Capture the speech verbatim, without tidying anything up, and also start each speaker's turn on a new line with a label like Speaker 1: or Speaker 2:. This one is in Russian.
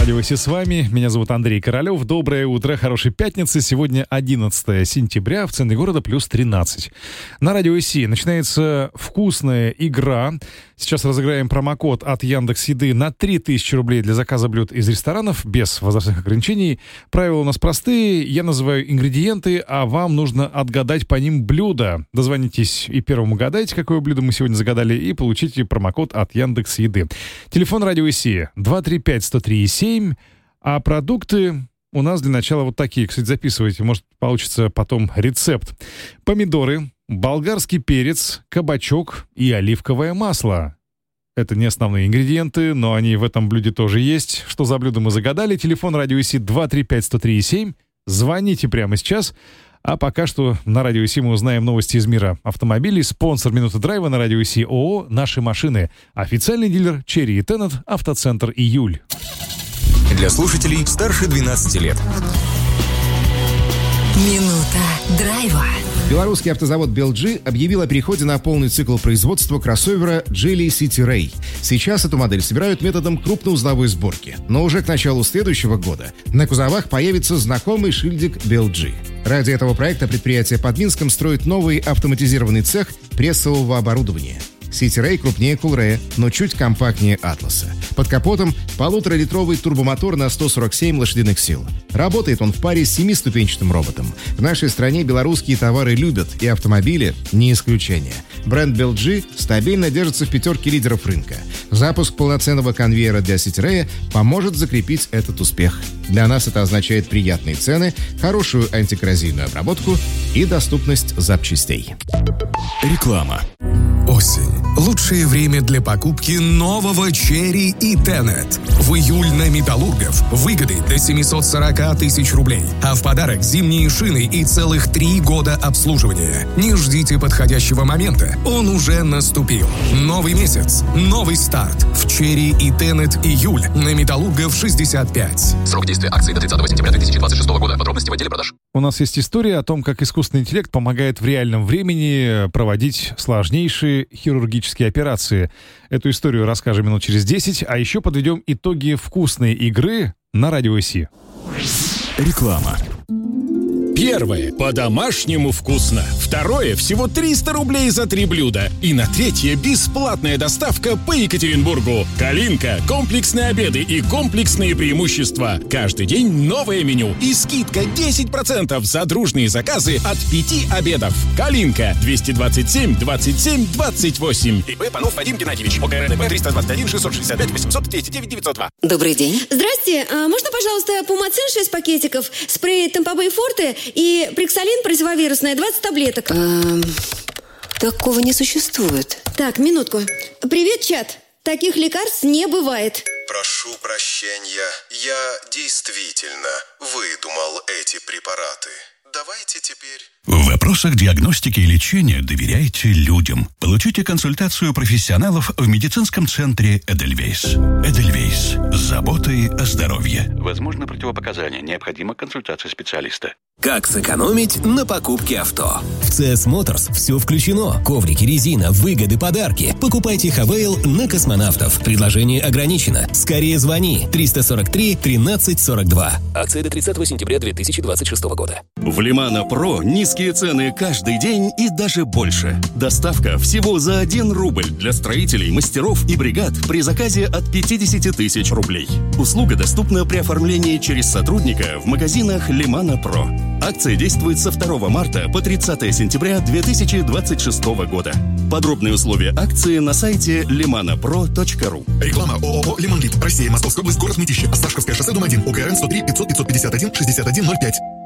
Speaker 1: Радио Си с вами. Меня зовут Андрей Королёв. Доброе утро, хорошей пятницы. Сегодня одиннадцатое сентября. В центре города плюс тринадцать. На Радио Си начинается вкусная игра. Сейчас разыграем промокод от Яндекс.Еды на три тысячи рублей для заказа блюд из ресторанов без возрастных ограничений. Правила у нас простые. Я называю ингредиенты, а вам нужно отгадать по ним блюдо. Дозвонитесь и первым угадайте, какое блюдо мы сегодня загадали, и получите промокод от Яндекс.Еды. Телефон Радио Си два три пять сто три семь, а продукты у нас для начала вот такие. Кстати, записывайте, может получится потом рецепт. Помидоры, болгарский перец, кабачок и оливковое масло. Это не основные ингредиенты, но они в этом блюде тоже есть. Что за блюдо мы загадали? Телефон Радио Си два три пять сто три семь. Звоните прямо сейчас. А пока что на Радио Си мы узнаем новости из мира автомобилей. Спонсор «Минуты драйва» на Радио Си ООО «Наши машины». Официальный дилер «Черри и Теннет», автоцентр «Июль».
Speaker 2: Для слушателей старше двенадцати лет.
Speaker 3: Минута драйва.
Speaker 4: Белорусский автозавод би эл джи объявил о переходе на полный цикл производства кроссовера Geely City Ray. Сейчас эту модель собирают методом крупноузловой сборки. Но уже к началу следующего года на кузовах появится знакомый шильдик би эл джи. Ради этого проекта предприятие под Минском строит новый автоматизированный цех прессового оборудования. City Ray крупнее Coolray, но чуть компактнее Атласа. Под капотом полуторалитровый турбомотор на сто сорок семь лошадиных сил. Работает он в паре с семиступенчатым роботом. В нашей стране белорусские товары любят, и автомобили не исключение. Бренд би эл джи стабильно держится в пятерке лидеров рынка. Запуск полноценного конвейера для City Ray поможет закрепить этот успех. Для нас это означает приятные цены, хорошую антикоррозийную обработку и доступность запчастей.
Speaker 2: Реклама. Осень. Лучшее время для покупки нового Черри и Теннет. В июль на Металлургов выгоды до семьсот сорок тысяч рублей. А в подарок зимние шины и целых три года обслуживания. Не ждите подходящего момента. Он уже наступил. Новый месяц. Новый старт. В Черри и Теннет июль на Металлургов шестьдесят пять. Срок действия акции до тридцатого сентября две тысячи двадцать шестого года. Подробности в отделе продаж.
Speaker 1: У нас есть история о том, как искусственный интеллект помогает в реальном времени проводить сложнейшие хирургические операции. Эту историю расскажем минут через десять, а еще подведем итоги вкусной игры на Радио Си.
Speaker 2: Реклама.
Speaker 5: Первое. По-домашнему вкусно. Второе. Всего триста рублей за три блюда. И на третье. Бесплатная доставка по Екатеринбургу. Калинка. Комплексные обеды и комплексные преимущества. Каждый день новое меню. И скидка десять процентов за дружные заказы от пяти обедов. Калинка. двести двадцать семь двадцать семь двадцать восемь. ИП Панов Вадим Геннадьевич. ОКРНП триста двадцать один шестьсот шестьдесят пять восемьсот тридцать девять девятьсот два.
Speaker 3: Добрый день.
Speaker 6: Здрасте. А можно, пожалуйста, Пумацин шесть пакетиков, спрей Темпобей Форте и Приксалин противовирусная двадцать таблеток.
Speaker 3: Эм, такого не существует.
Speaker 6: Так, минутку. Привет, чат. Таких лекарств не бывает.
Speaker 7: Прошу прощения, я действительно выдумал эти препараты. Давайте теперь...
Speaker 8: В вопросах диагностики и лечения доверяйте людям. Получите консультацию профессионалов в медицинском центре «Эдельвейс». «Эдельвейс» с заботой о здоровье. Возможно противопоказания. Необходима консультация специалиста.
Speaker 2: Как сэкономить на покупке авто?
Speaker 9: В си эс Motors все включено. Коврики, резина, выгоды, подарки. Покупайте Хавейл на космонавтов. Предложение ограничено. Скорее звони. триста сорок три тринадцать сорок два.
Speaker 2: Акция до тридцатого сентября две тысячи двадцать шестого года.
Speaker 10: В Лимана Про низкие цены каждый день и даже больше. Доставка всего за один рубль для строителей, мастеров и бригад при заказе от пятьдесят тысяч рублей. Услуга доступна при оформлении через сотрудника в магазинах Лимана Про. Акция действует со второго марта по тридцатого сентября две тысячи двадцать шестого года. Подробные условия акции на сайте лимана про точка ру.
Speaker 11: Реклама ООО «Лимонлит». Россия, Московская область, город Мытищи. Осташковское шоссе, дом один. ОКРН сто три пятьсот пятьсот пятьдесят один шестьдесят один ноль пять.